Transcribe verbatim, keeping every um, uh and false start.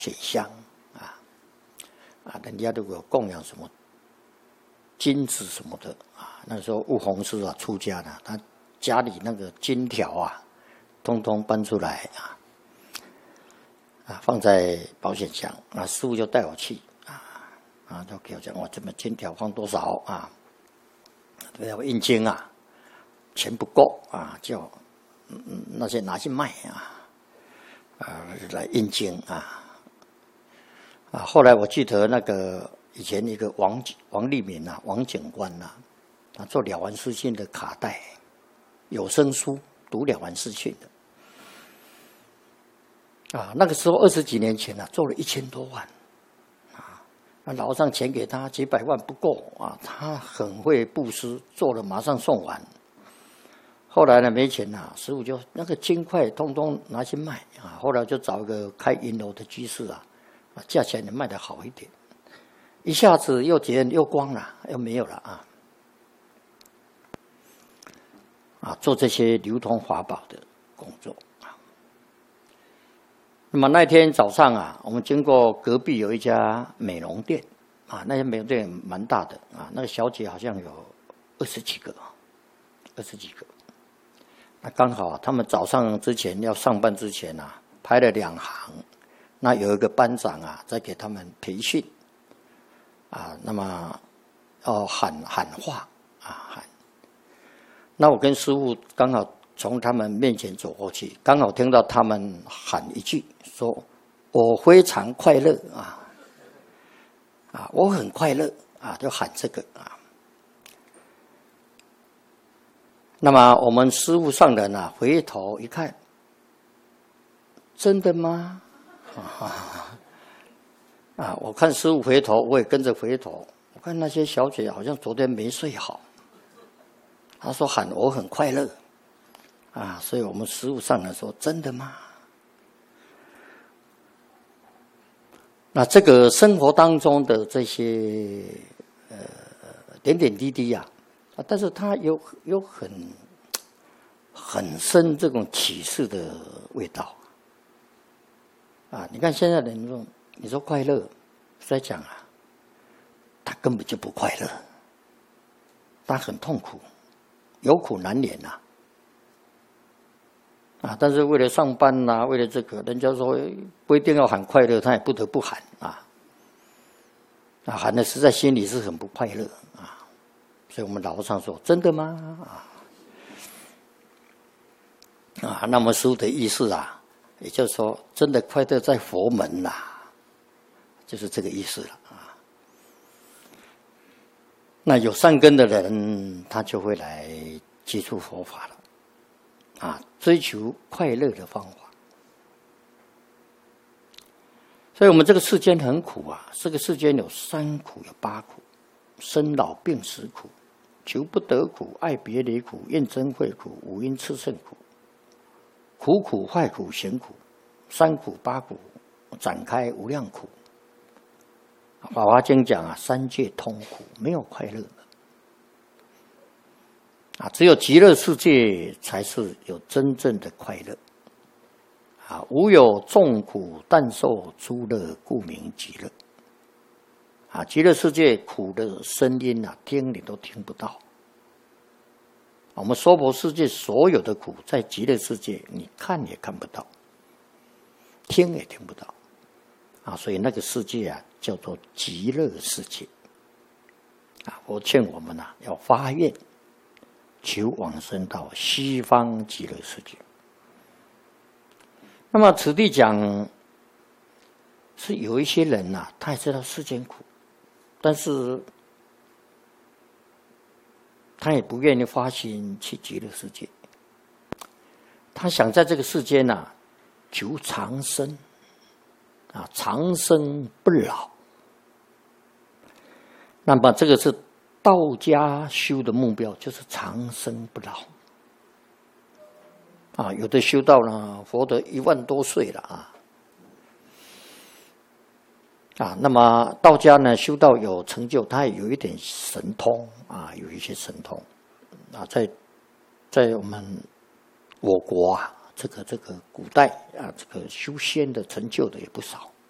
显香啊啊，人家如果有供养什么金子什么的啊，那时候悟弘师啊出家了，他家里那个金条啊，通通搬出来啊啊，放在保险箱啊，师父就带我去啊啊，就给我讲，我这么金条放多少啊？对，要印经啊，钱不够啊，叫嗯那些拿去卖啊。啊，来印经啊啊！后来我记得那个以前一个王王立民啊，王警官呐、啊，他做了凡四训的卡带有声书，读了凡四训的啊。那个时候二十几年前啊，做了一千多万啊，那老和尚钱给他几百万不够啊，他很会布施，做了马上送完。后来呢，没钱了，师父就那个金块通通拿去卖啊。后来就找一个开银楼的居士啊，啊，价钱也卖得好一点，一下子又钱又光了，又没有了啊。啊，做这些流通法宝的工作啊。那么那天早上啊，我们经过隔壁有一家美容店啊，那家美容店蛮大的啊，那个小姐好像有二十几个，二十几个。那刚好他们早上之前要上班之前啊，排了两行，那有一个班长啊在给他们培训啊，那么要喊喊话啊喊。那我跟师父刚好从他们面前走过去，刚好听到他们喊一句说：“我非常快乐啊啊，我很快乐啊！”就喊这个啊。那么我们师父上人啊，回头一看，真的吗？啊啊！我看师父回头，我也跟着回头。我看那些小姐好像昨天没睡好。他说喊我很快乐啊，所以我们师父上人说真的吗？那这个生活当中的这些呃点点滴滴啊。啊，但是它有有很很深这种启示的味道啊！你看现在人说，你说快乐，在讲啊，他根本就不快乐，他很痛苦，有苦难言呐啊！啊，但是为了上班呐、啊，为了这个，人家说不一定要喊快乐，他也不得不喊啊！啊，喊的实在心里是很不快乐啊！所以我们老和尚说：“真的吗？”啊啊，那么师父的意思啊，也就是说，真的快乐在佛门呐、啊，就是这个意思了啊。那有善根的人，他就会来接触佛法了，啊，追求快乐的方法。所以我们这个世间很苦啊，这个世间有三苦，有八苦：生老病死苦。求不得苦，爱别离苦，怨憎会苦，五阴炽盛苦，苦苦坏苦行苦，三苦八苦展开无量苦。法华经讲啊，三界通苦，没有快乐的啊，只有极乐世界才是有真正的快乐啊，无有众苦，但受诸乐，故名极乐。啊，极乐世界苦的声音啊，听你都听不到。我们娑婆世界所有的苦，在极乐世界你看也看不到，听也听不到。啊，所以那个世界啊，叫做极乐世界。啊，我劝我们啊，要发愿，求往生到西方极乐世界。那么此地讲，是有一些人呐、啊，他也知道世间苦。但是他也不愿意发心去极乐世界，他想在这个世间啊求长生啊，长生不老。那么这个是道家修的目标，就是长生不老啊。有的修到呢，活得一万多岁了啊。啊，那么道家呢，修道有成就，他也有一点神通啊，有一些神通啊，在在我们我国啊，这个这个古代啊，这个修仙的成就的也不少